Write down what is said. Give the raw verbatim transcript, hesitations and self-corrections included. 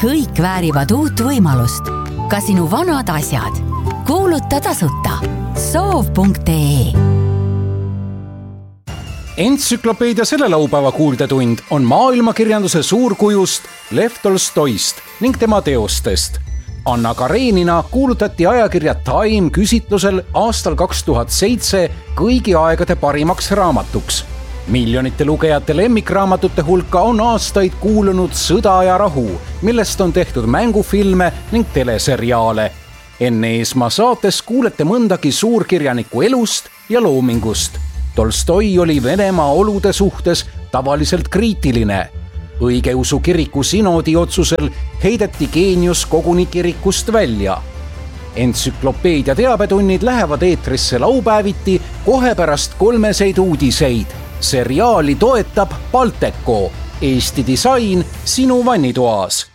kõik väärivad uut võimalust. Ka sinu vanad asjad. Kuuluta tasuta. soov punkt ee. Entsüklopeedia selle laupäeva kuultetund on maailmakirjanduse suurkujust Lev Tolstoist ning tema teostest. Anna Karenina kuulutati ajakirja Time küsitlusel aastal kaks tuhat seitse kõigi aegade parimaks raamatuks. Miljonite lugejate lemmikraamatute hulka on aastaid kuulunud Sõda ja rahu, millest on tehtud mängufilme ning teleseriaale. Enne Eesmaa saates kuulete mõndagi suurkirjaniku elust ja loomingust. Tolstoi oli Venemaa olude suhtes tavaliselt kriitiline. Õigeusu kiriku sinodi otsusel heideti geenius koguni kirikust välja. Entsüklopeedia teabetunnid lähevad eetrisse laupäeviti kohe pärast kolmeseid uudiseid. Seriaali toetab Balteco, Eesti disain sinu vannitoas.